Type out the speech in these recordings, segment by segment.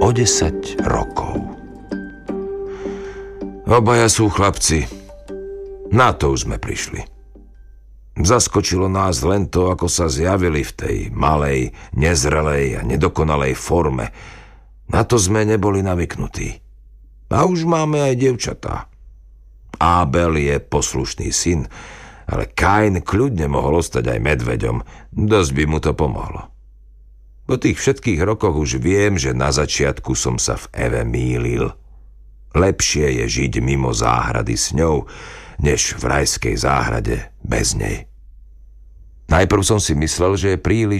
o 10 rokov. Obaja sú chlapci. Na to už sme prišli. Zaskočilo nás len to, ako sa zjavili v tej malej, nezrelej a nedokonalej forme. Na to sme neboli navyknutí. A už máme aj dievčatá. Abel je poslušný syn, ale Kain kľudne mohol ostať aj medveďom. Dosť by mu to pomohlo. Po tých všetkých rokoch už viem, že na začiatku som sa v Eve mýlil. Lepšie je žiť mimo záhrady s ňou, než v rajskej záhrade bez nej. Najprv som si myslel, že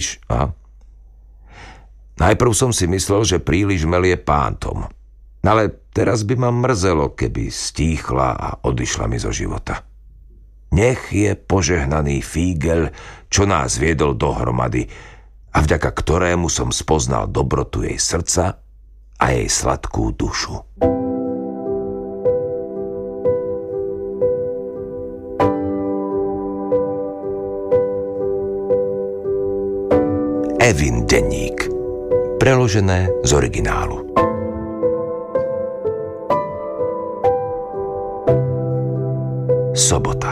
príliš melie pántom. Ale teraz by ma mrzelo, keby stíchla a odišla mi zo života. Nech je požehnaný Fígel, čo nás viedol dohromady a vďaka ktorému som spoznal dobrotu jej srdca a jej sladkú dušu. Evin denník. Preložené z originálu. Sobota.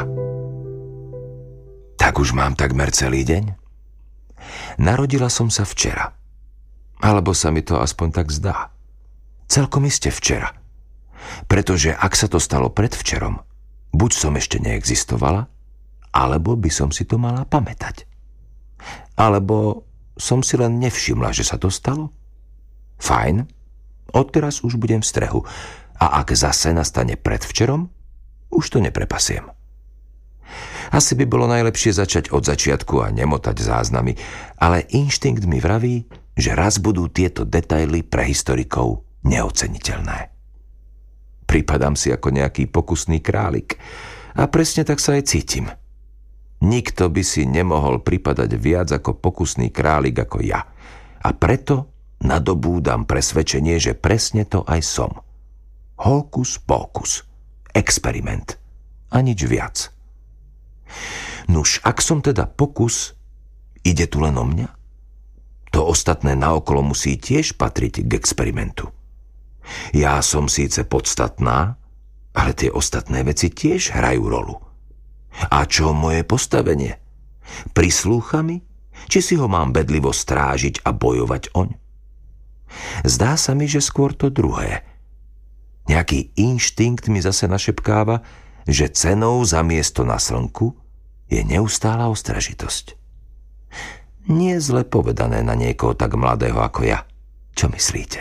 Tak už mám takmer celý deň? Narodila som sa včera. Alebo sa mi to aspoň tak zdá. Celkom iste včera. Pretože ak sa to stalo predvčerom, buď som ešte neexistovala, alebo by som si to mala pamätať. Alebo som si len nevšimla, že sa to stalo? Fajn, odteraz už budem v strehu. A ak zase nastane predvčerom, už to neprepasiem. Asi by bolo najlepšie začať od začiatku a nemotať záznamy, ale inštinkt mi vraví, že raz budú tieto detaily pre historikov neoceniteľné. Pripadám si ako nejaký pokusný králik a presne tak sa aj cítim. Nikto by si nemohol pripadať viac ako pokusný králik ako ja. A preto nadobúdam presvedčenie, že presne to aj som. Hókus pókus. Experiment. A nič viac. Nuž, ak som teda pokus, ide tu len o mňa? To ostatné naokolo musí tiež patriť k experimentu. Ja som síce podstatná, ale tie ostatné veci tiež hrajú rolu. A čo moje postavenie? Prislúcha mi? Či si ho mám bedlivo strážiť a bojovať oň? Zdá sa mi, že skôr to druhé. Nejaký inštinkt mi zase našepkáva, že cenou za miesto na slnku je neustála ostražitosť. Nie zle povedané na niekoho tak mladého ako ja. Čo myslíte?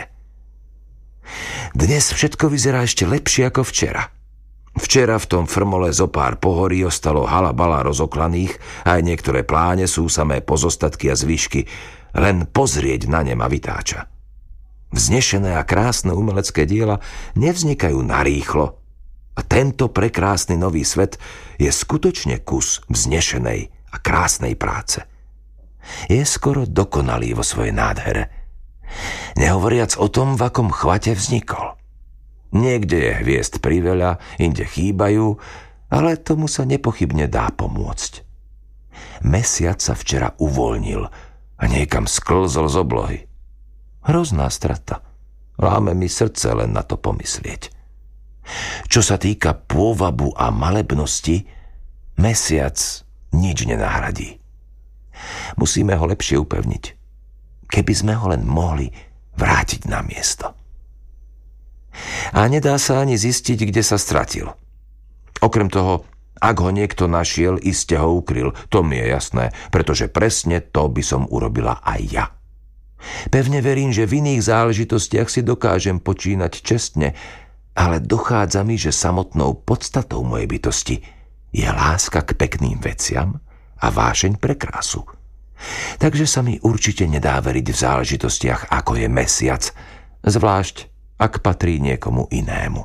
Dnes všetko vyzerá ešte lepšie ako včera. Včera v tom frmole zo pár pohorí ostalo halabala rozoklaných a aj niektoré pláne sú samé pozostatky a zvyšky. Len pozrieť na ne ma vytáča. Vznešené a krásne umelecké diela nevznikajú narýchlo. A tento prekrásny nový svet je skutočne kus vznešenej a krásnej práce. Je skoro dokonalý vo svojej nádhere. Nehovoriac o tom, v akom chvate vznikol. Niekde je hviezd priveľa, inde chýbajú, ale tomu sa nepochybne dá pomôcť. Mesiac sa včera uvoľnil a niekam sklzol z oblohy. Hrozná strata. Láme mi srdce len na to pomyslieť. Čo sa týka pôvabu a malebnosti, mesiac nič nenahradí. Musíme ho lepšie upevniť. Keby sme ho len mohli vrátiť na miesto. A nedá sa ani zistiť, kde sa stratil. Okrem toho, ak ho niekto našiel, iste ho ukryl. To mi je jasné, pretože presne to by som urobila aj ja. Pevne verím, že v iných záležitostiach si dokážem počínať čestne, ale dochádza mi, že samotnou podstatou mojej bytosti je láska k pekným veciam a vášeň pre krásu. Takže sa mi určite nedá veriť v záležitostiach, ako je mesiac, zvlášť ak patrí niekomu inému.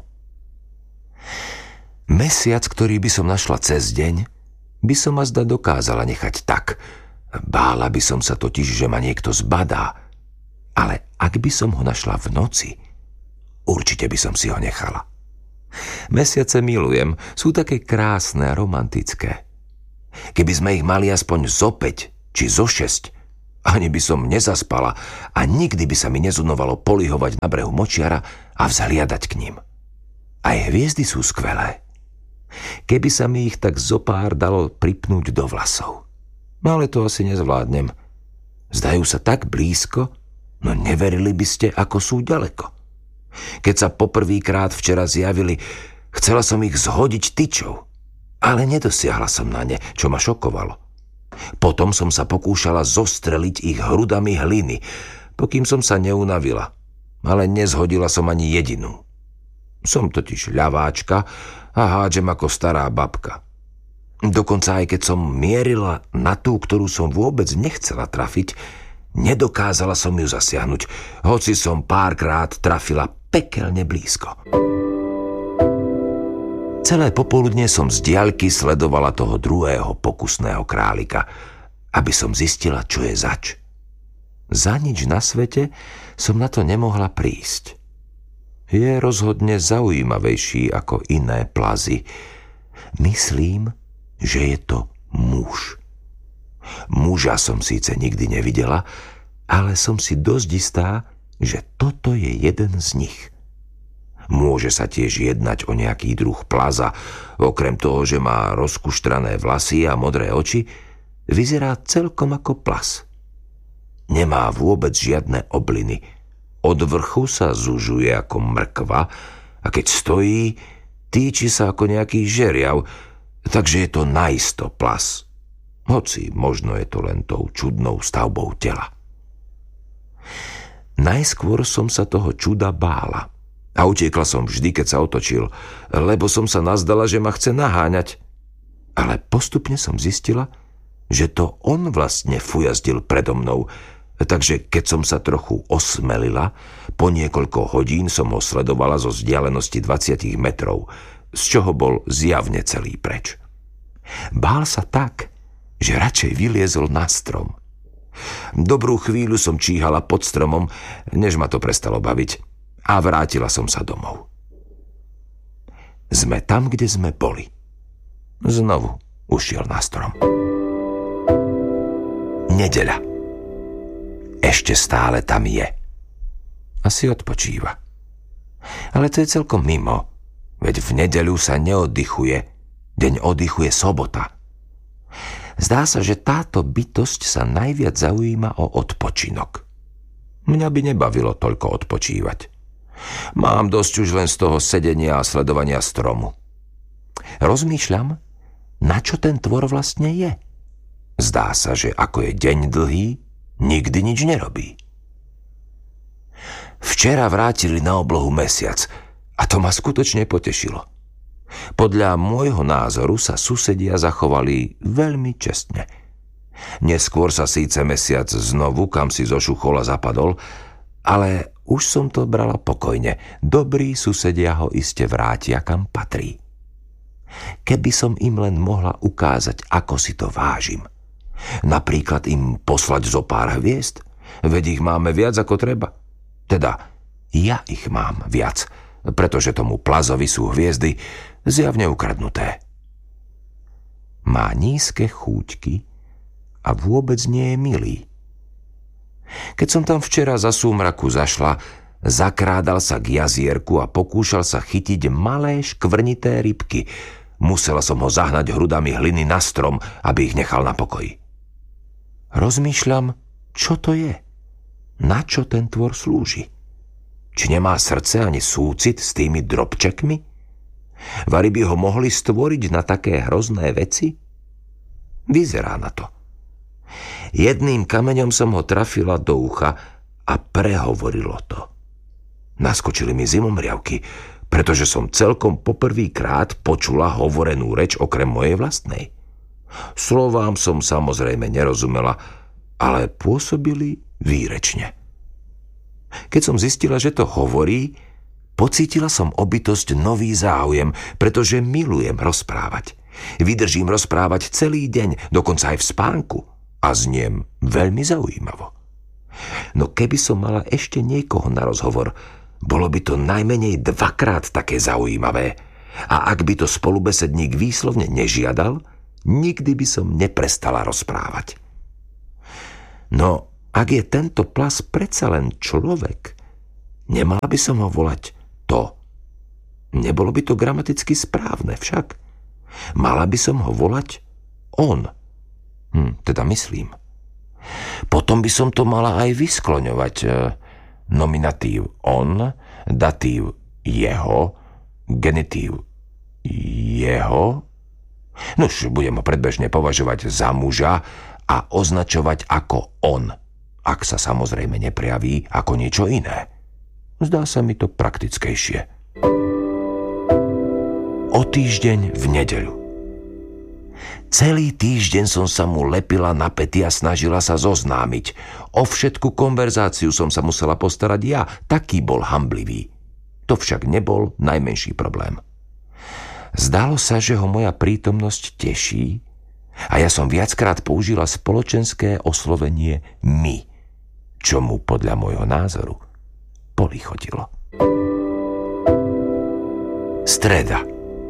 Mesiac, ktorý by som našla cez deň, by som azda dokázala nechať tak. Bála by som sa totiž, že ma niekto zbadá. Ale ak by som ho našla v noci, určite by som si ho nechala. Mesiace milujem, sú také krásne a romantické. Keby sme ich mali aspoň zo 5 či zo 6, Ani by som nezaspala a nikdy by sa mi nezunovalo polihovať na brehu močiara a vzhliadať k ním. Aj hviezdy sú skvelé. Keby sa mi ich tak zopár dalo pripnúť do vlasov. Ale to asi nezvládnem. Zdajú sa tak blízko, no neverili by ste, ako sú ďaleko. Keď sa poprvýkrát včera zjavili, chcela som ich zhodiť tyčou, ale nedosiahla som na ne, čo ma šokovalo. Potom som sa pokúšala zostreliť ich hrudami hliny, pokým som sa neunavila, ale nezhodila som ani jedinú. Som totiž ľaváčka a hádžem ako stará babka. Dokonca aj keď som mierila na tú, ktorú som vôbec nechcela trafiť, nedokázala som ju zasiahnuť, hoci som párkrát trafila pekelne blízko. Celé popoludne som z diaľky sledovala toho druhého pokusného králika, aby som zistila, čo je zač. Za nič na svete som na to nemohla prísť. Je rozhodne zaujímavejší ako iné plazy. Myslím, že je to muž. Muža som síce nikdy nevidela, ale som si dosť istá, že toto je jeden z nich. Môže sa tiež jednať o nejaký druh plaza. Okrem toho, že má rozkuštrané vlasy a modré oči, vyzerá celkom ako plaz. Nemá vôbec žiadne obliny. Od vrchu sa zužuje ako mrkva a keď stojí, týči sa ako nejaký žeriav, takže je to naisto plaz. Hoci možno je to len tou čudnou stavbou tela. Najskôr som sa toho čuda bála a utiekla som vždy, keď sa otočil, lebo som sa nazdala, že ma chce naháňať. Ale postupne som zistila, že to on vlastne fujazdil predo mnou, takže keď som sa trochu osmelila, po niekoľko hodín som ho sledovala zo vzdialenosti 20 metrov, z čoho bol zjavne celý preč. Bál sa tak, že radšej vyliezol na strom. Dobrú chvíľu som číhala pod stromom, než ma to prestalo baviť, a vrátila som sa domov. Sme tam, kde sme boli. Znovu ušiel na strom. Nedeľa. Ešte stále tam je. Asi odpočíva. Ale to je celkom mimo, veď v nedeľu sa neoddychuje. Deň oddychu je sobota. Zdá sa, že táto bytosť sa najviac zaujíma o odpočinok. Mňa by nebavilo toľko odpočívať. Mám dosť už len z toho sedenia a sledovania stromu. Rozmýšľam, na čo ten tvor vlastne je. Zdá sa, že ako je deň dlhý, nikdy nič nerobí. Včera vrátili na oblohu mesiac a to ma skutočne potešilo. Podľa môjho názoru sa susedia zachovali veľmi čestne. Neskôr sa síce mesiac znovu kam si zošuchol a zapadol, ale už som to brala pokojne. Dobrí susedia ho iste vrátia, kam patrí. Keby som im len mohla ukázať, ako si to vážim. Napríklad im poslať zo pár hviezd, veď ich máme viac ako treba. Teda, ja ich mám viac, pretože tomu plazovi sú hviezdy zjavne ukradnuté. Má nízke chúťky a vôbec nie je milý. Keď som tam včera za súmraku zašla, zakrádal sa k jazierku a pokúšal sa chytiť malé škvrnité rybky. Musela som ho zahnať hrudami hliny na strom, aby ich nechal na pokoji. Rozmýšľam, čo to je? Na čo ten tvor slúži? Či nemá srdce ani súcit s tými drobčekmi? Vari by ho mohli stvoriť na také hrozné veci? Vyzerá na to. Jedným kameňom som ho trafila do ucha a prehovorilo to. Naskočili mi zimomriavky, pretože som celkom poprvýkrát počula hovorenú reč okrem mojej vlastnej. Slovám som samozrejme nerozumela, ale pôsobili výrečne. Keď som zistila, že to hovorí, pocítila som o bytosť nový záujem, pretože milujem rozprávať. Vydržím rozprávať celý deň, dokonca aj v spánku, a zniem veľmi zaujímavo. No keby som mala ešte niekoho na rozhovor, bolo by to najmenej 2-krát také zaujímavé. A ak by to spolubesedník výslovne nežiadal, nikdy by som neprestala rozprávať. No, Ak je tento plas predsa len človek, nemala by som ho volať to. Nebolo by to gramaticky správne však. Mala by som ho volať on. Teda myslím. Potom by som to mala aj vyskloňovať. Nominatív on, datív jeho, genitív jeho. Nuž, budem ho predbežne považovať za muža a označovať ako on, ak sa samozrejme neprejaví ako niečo iné. Zdá sa mi to praktickejšie. O týždeň v nedeľu. Celý týždeň som sa mu lepila na päty a snažila sa zoznámiť. O všetku konverzáciu som sa musela postarať ja, taký bol hanblivý. To však nebol najmenší problém. Zdalo sa, že ho moja prítomnosť teší a ja som viackrát použila spoločenské oslovenie my, čo mu podľa môjho názoru polichotilo. Streda.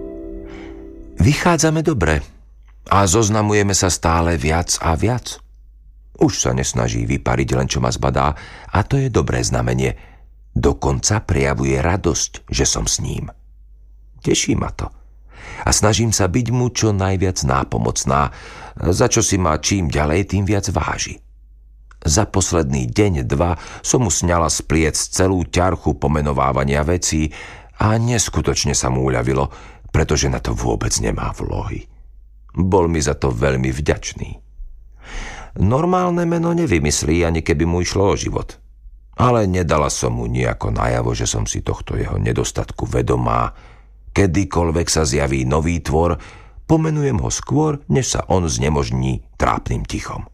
Vychádzame dobre a zoznamujeme sa stále viac a viac. Už sa nesnaží vypariť len čo ma zbadá a to je dobré znamenie. Dokonca prejavuje radosť, že som s ním. Teší ma to. A snažím sa byť mu čo najviac nápomocná, za čo si ma čím ďalej, tým viac váži. Za posledný deň, 2 som mu sňala z pliec celú ťarchu pomenovávania vecí a neskutočne sa mu uľavilo, pretože na to vôbec nemá vlohy. Bol mi za to veľmi vďačný. Normálne meno nevymyslí, ani keby mu išlo o život. Ale nedala som mu nejako najavo, že som si tohto jeho nedostatku vedomá. Kedykoľvek sa zjaví nový tvor, pomenujem ho skôr, než sa on znemožní trápnym tichom.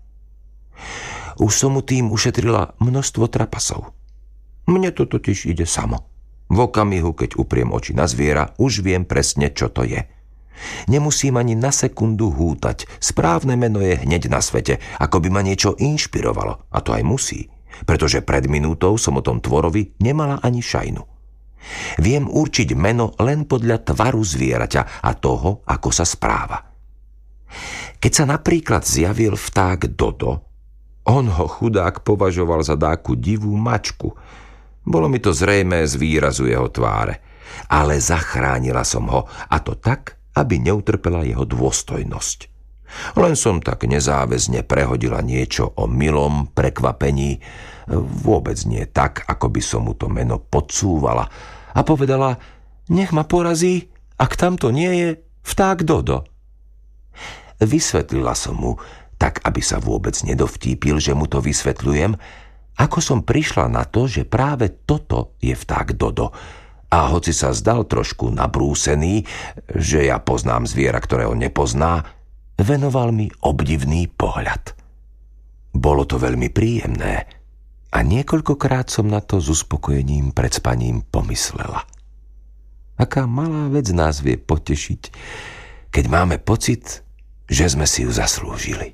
Už som mu tým ušetrila množstvo trapasov. Mne to totiž ide samo. V okamihu, keď upriem oči na zviera, už viem presne, čo to je. Nemusím ani na sekundu hútať. Správne meno je hneď na svete, ako by ma niečo inšpirovalo. A to aj musí, pretože pred minútou som o tom tvorovi nemala ani šajnu. Viem určiť meno len podľa tvaru zvieraťa a toho, ako sa správa. Keď sa napríklad zjavil vták Dodo, on ho chudák považoval za dáku divú mačku. Bolo mi to zrejmé z výrazu jeho tváre, ale zachránila som ho, a to tak, aby neutrpela jeho dôstojnosť. Len som tak nezáväzne prehodila niečo o milom prekvapení, vôbec nie tak, ako by som mu to meno podsúvala, a povedala, nech ma porazí, ak tamto nie je vták Dodo. Vysvetlila som mu, tak aby sa vôbec nedovtípil, že mu to vysvetľujem, ako som prišla na to, že práve toto je vták Dodo. A hoci sa zdal trošku nabrúsený, že ja poznám zviera, ktoré on nepozná, venoval mi obdivný pohľad. Bolo to veľmi príjemné a niekoľkokrát som na to s uspokojením pred spaním pomyslela. Aká malá vec nás vie potešiť, keď máme pocit, že sme si ju zaslúžili.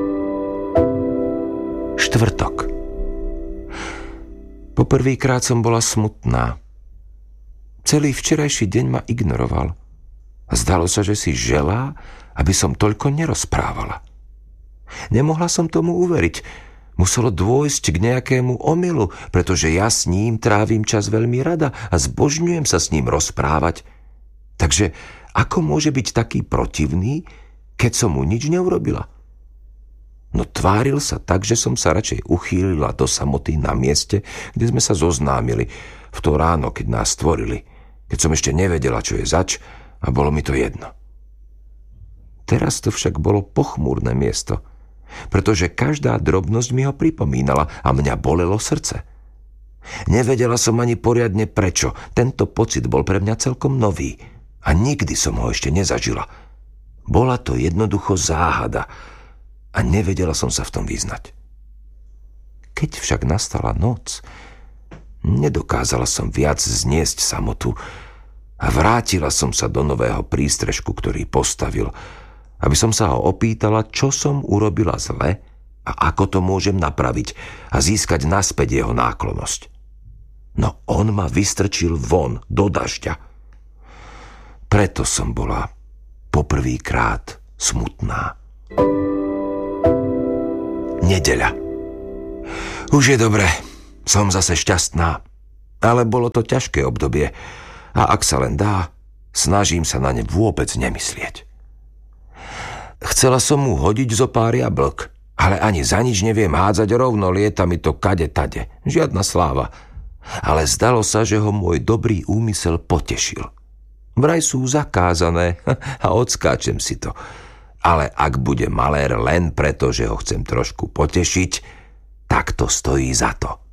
Štvrtok. Poprvýkrát som bola smutná. Celý včerajší deň ma ignoroval. Zdalo sa, že si želá, aby som toľko nerozprávala. Nemohla som tomu uveriť. Muselo dôjsť k nejakému omylu, pretože ja s ním trávim čas veľmi rada a zbožňujem sa s ním rozprávať. Takže ako môže byť taký protivný, keď som mu nič neurobila? No tváril sa tak, že som sa radšej uchýlila do samoty na mieste, kde sme sa zoznámili, v to ráno, keď nás stvorili, keď som ešte nevedela, čo je zač, a bolo mi to jedno. Teraz to však bolo pochmúrne miesto, pretože každá drobnosť mi ho pripomínala a mňa bolelo srdce. Nevedela som ani poriadne prečo, tento pocit bol pre mňa celkom nový a nikdy som ho ešte nezažila. Bola to jednoducho záhada a nevedela som sa v tom vyznať. Keď však nastala noc, nedokázala som viac zniesť samotu a vrátila som sa do nového prístrežku, ktorý postavil, aby som sa ho opýtala, čo som urobila zle a ako to môžem napraviť a získať naspäť jeho náklonnosť. No on ma vystrčil von do dažďa. Preto som bola poprvýkrát smutná. Nedeľa. Už je dobre, som zase šťastná. Ale bolo to ťažké obdobie a ak sa len dá, snažím sa na ne vôbec nemyslieť. Chcela som mu hodiť zo pár jablk, ale ani za nič neviem hádzať, rovno lieta mi to kade tade. Žiadna sláva. Ale zdalo sa, že ho môj dobrý úmysel potešil. Vraj sú zakázané a odskáčem si to. Ale ak bude malér len preto, že ho chcem trošku potešiť, tak to stojí za to.